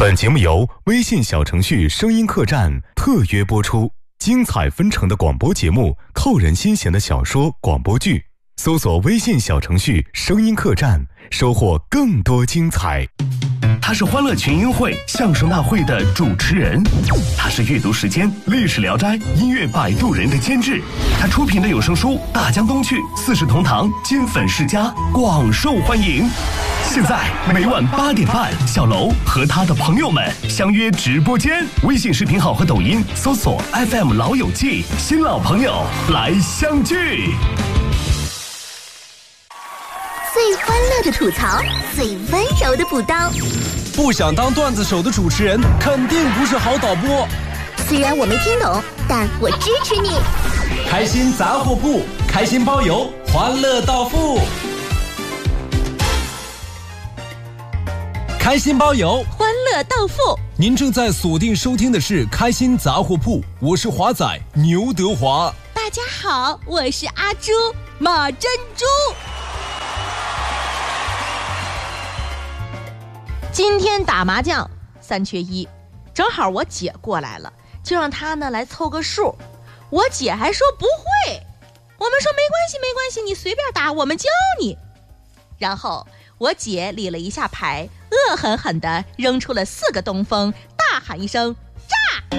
本节目由微信小程序声音客栈特约播出，精彩纷呈的广播节目，扣人心弦的小说广播剧，搜索微信小程序声音客栈，收获更多精彩。 他是欢乐群英会相声大会的主持人，他是阅读时间历史聊斋音乐摆渡人的监制，他出品的有声书《大江东去》四世同堂金粉世家广受欢迎。现在每晚8点半，小楼和他的朋友们相约直播间，微信视频号和抖音搜索 FM 老友记，新老朋友来相聚。 最欢乐的吐槽，最温柔的补刀。 不想当段子手的主持人，肯定不是好导播。 虽然我没听懂，但我支持你。 开心杂货铺，开心包邮，欢乐到付。开心包邮， 欢乐到付。 您正在锁定收听的是开心杂货铺，我是华仔牛德华。 大家好，我是阿朱马珍珠。今天打麻将3缺1，正好我姐过来了，就让她呢来凑个数。我姐还说不会，我们说没关系，你随便打，我们教你。然后我姐理了一下牌，恶狠狠地扔出了4个东风，大喊一声炸。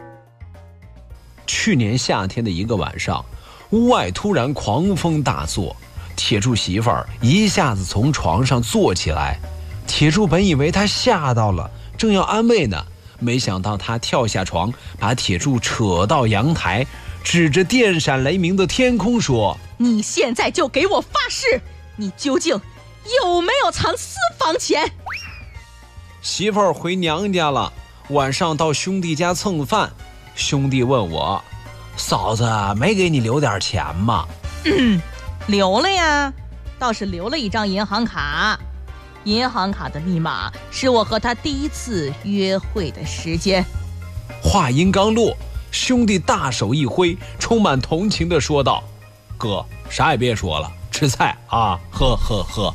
去年夏天的一个晚上，屋外突然狂风大作，铁柱媳妇儿一下子从床上坐起来。铁柱本以为他吓到了，正要安慰呢，没想到他跳下床，把铁柱扯到阳台，指着电闪雷鸣的天空说： 你现在就给我发誓，你究竟有没有藏私房钱？ 媳妇儿回娘家了，晚上到兄弟家蹭饭，兄弟问我：嫂子没给你留点钱吗？ 留了呀，倒是留了一张银行卡。银行卡的密码是我和他第一次约会的时间。 话音刚落，兄弟大手一挥，充满同情地说道：哥，啥也别说了，吃菜啊，呵呵呵。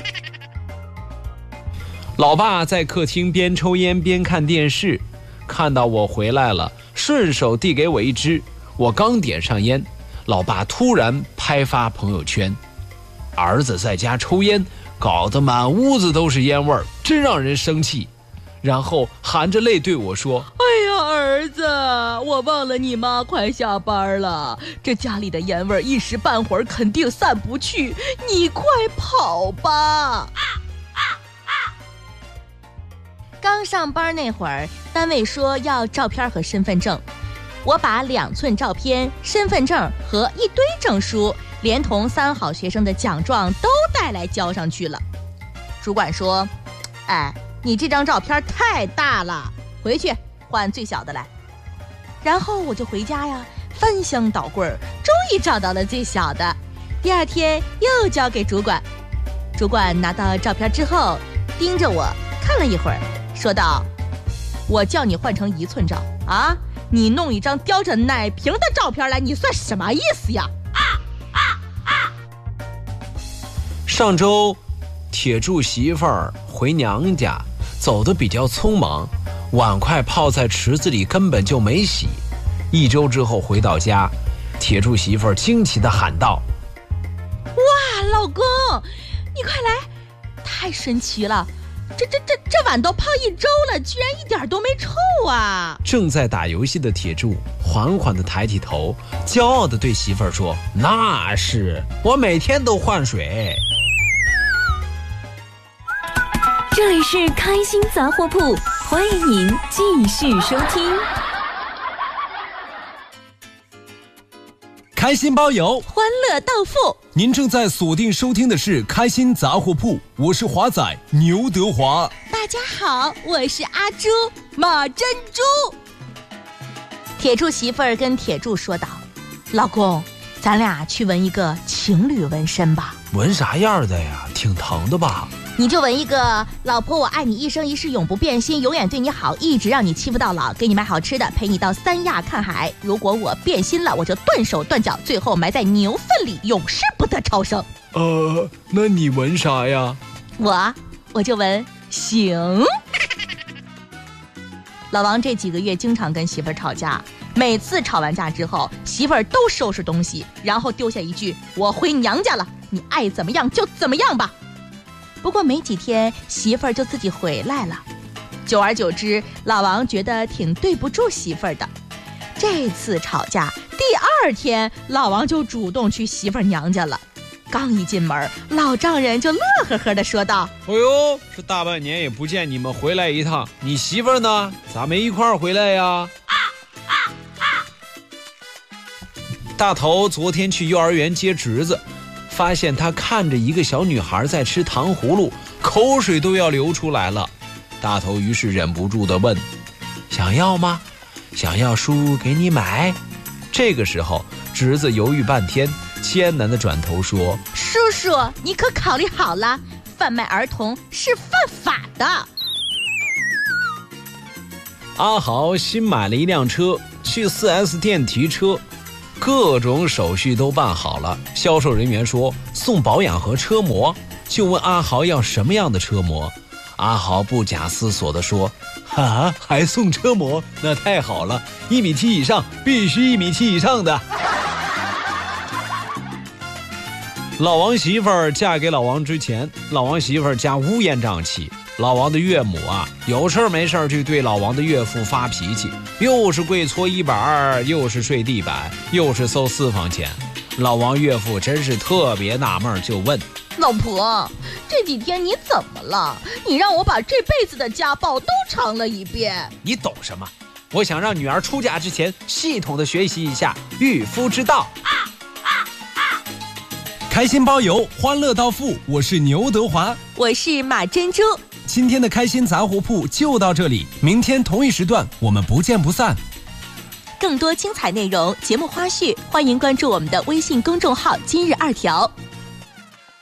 老爸在客厅边抽烟边看电视，看到我回来了，顺手递给我一支。我刚点上烟，老爸突然拍发朋友圈：儿子在家抽烟，搞得满屋子都是烟味儿，真让人生气。然后含着泪对我说： 哎呀，儿子，我忘了你妈快下班了，这家里的烟味一时半会儿肯定散不去，你快跑吧。刚上班那会儿，单位说要照片和身份证，我把2寸照片、身份证和一堆证书连同3好学生的奖状都带来交上去了。主管说：哎，你这张照片太大了，回去换最小的来。然后我就回家呀，翻箱倒柜，终于找到了最小的。第2天又交给主管，主管拿到照片之后，盯着我看了一会儿，说道：我叫你换成1寸照啊，你弄一张叼着奶瓶的照片来，你算什么意思呀？ 上周铁柱媳妇儿回娘家，走得比较匆忙，碗筷泡在池子里根本就没洗。1周之后回到家，铁柱媳妇儿惊奇地喊道： 哇，老公，你快来，太神奇了，这碗都泡1周了，居然一点都没臭啊！ 正在打游戏的铁柱缓缓地抬起头，骄傲地对媳妇儿说：那是，我每天都换水。 这里是开心杂货铺，欢迎您继续收听。 开心包邮， 欢乐到付。 您正在锁定收听的是开心杂货铺，我是华仔牛德华。 大家好，我是阿朱马珍珠。铁柱媳妇儿跟铁柱说道：老公，咱俩去纹一个情侣纹身吧。 纹啥样的呀？挺疼的吧？ 你就纹一个老婆我爱你一生一世永不变心，永远对你好，一直让你欺负到老，给你买好吃的，陪你到3亚看海，如果我变心了，我就断手断脚，最后埋在牛粪里，永世不得超生。 那你纹啥呀？ 我就纹行。 老王这几个月经常跟媳妇儿吵架，每次吵完架之后，媳妇儿都收拾东西，然后丢下一句：“我回娘家了，你爱怎么样就怎么样吧。”不过没几天，媳妇儿就自己回来了。久而久之，老王觉得挺对不住媳妇儿的。这次吵架，第2天，老王就主动去媳妇儿娘家了。刚一进门，老丈人就乐呵呵地说道：“ 哎呦，这大半年也不见你们回来一趟，你媳妇儿呢？咋没一块儿回来呀？”大头昨天去幼儿园接侄子，发现他看着一个小女孩在吃糖葫芦，口水都要流出来了。大头于是忍不住地问：“想要吗？想要叔给你买？”这个时候，侄子犹豫半天，艰难地转头说：“ 叔叔，你可考虑好了，贩卖儿童是犯法的。” 阿豪新买了一辆车，去 4S 店提车，各种手续都办好了。销售人员说送保养和车模，就问阿豪要什么样的车模。阿豪不假思索地说：“啊，还送车模？那太好了，1.7米以上，必须1.7米以上的。”老王媳妇儿嫁给老王之前，老王媳妇儿家乌烟瘴气。老王的岳母啊，有事没事就对老王的岳父发脾气，又是跪搓衣板，又是睡地板，又是搜私房钱。老王岳父真是特别纳闷，就问：“ 老婆，这几天你怎么了？你让我把这辈子的家暴都尝了一遍。” 你懂什么？我想让女儿出嫁之前系统的学习一下驭夫之道。 开心包邮，欢乐到付。我是牛德华， 我是马珍珠。 今天的开心杂货铺就到这里，明天同一时段我们不见不散。 更多精彩内容、节目花絮，欢迎关注我们的微信公众号“今日2条”。